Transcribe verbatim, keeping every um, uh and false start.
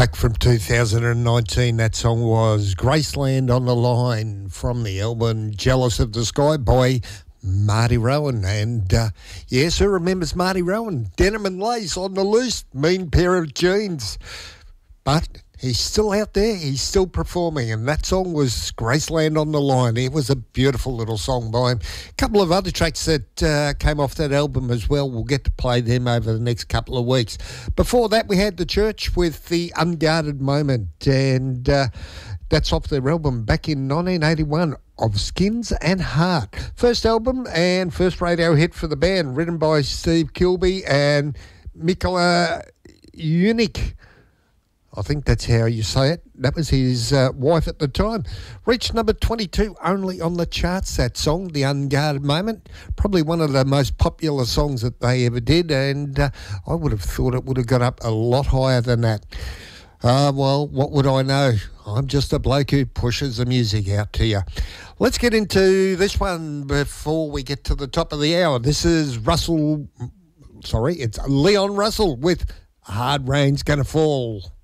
Back from two thousand nineteen, that song was Graceland on the Line from the album Jealous of the Sky by Marty Rowan. And uh, yes, who remembers Marty Rowan? Denim and lace on the loose, mean pair of jeans. But he's still out there, he's still performing, and that song was Graceland on the Line. It was a beautiful little song by him. A couple of other tracks that uh, came off that album as well. We'll get to play them over the next couple of weeks. Before that, we had The Church with The Unguarded Moment, and uh, that's off their album back in nineteen eighty-one, Of Skins and Heart. First album and first radio hit for the band, written by Steve Kilbey and Mikola Unic. I think that's how you say it. That was his uh, wife at the time. Reached number twenty-two only on the charts, that song, The Unguarded Moment. Probably one of the most popular songs that they ever did, and uh, I would have thought it would have got up a lot higher than that. Uh, well, what would I know? I'm just a bloke who pushes the music out to you. Let's get into this one before we get to the top of the hour. This is Russell, sorry, it's Leon Russell with Hard Rain's Gonna Fall.